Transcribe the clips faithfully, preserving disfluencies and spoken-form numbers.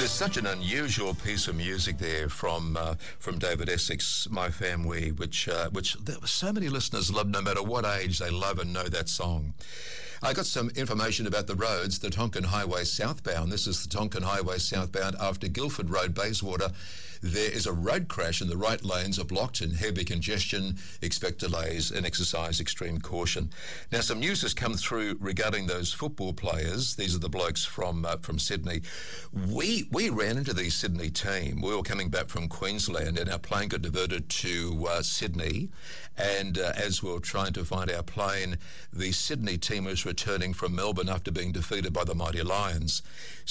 There's such an unusual piece of music there from uh, from David Essex, My Family, which uh, which there were so many listeners love, no matter what age they love and know that song. I got some information about the roads, the Tonkin Highway southbound. This is the Tonkin Highway southbound after Guildford Road, Bayswater. There is a road crash and the right lanes are blocked and heavy congestion. Expect delays and exercise extreme caution. Now, some news has come through regarding those football players. These are the blokes from uh, from Sydney. We we ran into the Sydney team. We were coming back from Queensland and our plane got diverted to uh, Sydney. And uh, as we were trying to find our plane, the Sydney team was returning from Melbourne after being defeated by the Mighty Lions.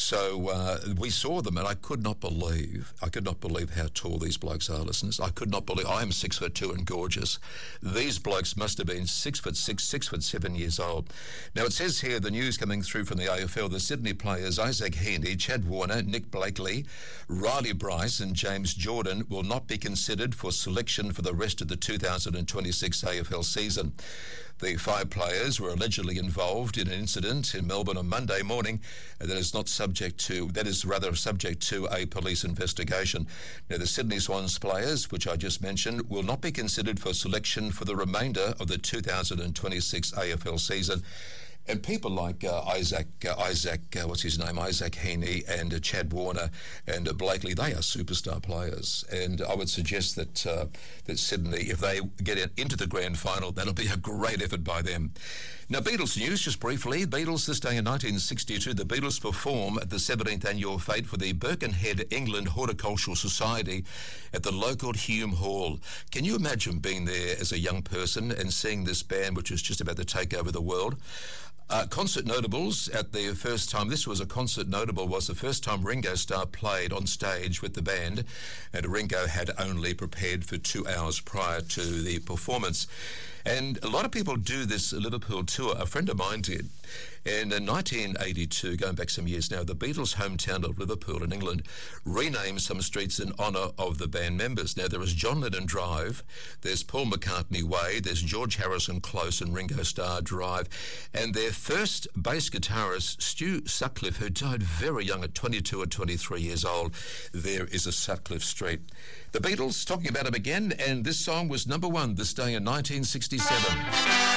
So uh, we saw them and I could not believe, I could not believe how tall these blokes are, listeners. I could not believe, I am six foot two and gorgeous. These blokes must have been six foot six, six foot seven years old. Now it says here, the news coming through from the A F L, the Sydney players Isaac Heaney, Chad Warner, Nick Blakely, Riley Bryce and James Jordan will not be considered for selection for the rest of the two thousand twenty-six A F L season. The five players were allegedly involved in an incident in Melbourne on Monday morning that is not subject to, that is rather subject to a police investigation. Now, the Sydney Swans players, which I just mentioned, will not be considered for selection for the remainder of the two thousand twenty-six A F L season. And people like uh, Isaac, uh, Isaac, uh, what's his name, Isaac Heaney and uh, Chad Warner and uh, Blakely, they are superstar players. And I would suggest that uh, that Sydney, if they get in, into the grand final, that'll be a great effort by them. Now, Beatles news, just briefly. Beatles, this day in nineteen sixty-two, the Beatles perform at the seventeenth annual fete for the Birkenhead England Horticultural Society at the local Hume Hall. Can you imagine being there as a young person and seeing this band, which was just about to take over the world? Uh, concert notables at the first time, this was a concert notable, was the first time Ringo Starr played on stage with the band, and Ringo had only prepared for two hours prior to the performance. And a lot of people do this Liverpool tour. A friend of mine did. And in nineteen eighty-two, going back some years now, the Beatles' hometown of Liverpool in England renamed some streets in honour of the band members. Now, there is John Lennon Drive, there's Paul McCartney Way, there's George Harrison Close and Ringo Starr Drive, and their first bass guitarist, Stu Sutcliffe, who died very young at twenty-two or twenty-three years old, there is a Sutcliffe Street. The Beatles, talking about him again, and this song was number one this day in nineteen sixty-seven.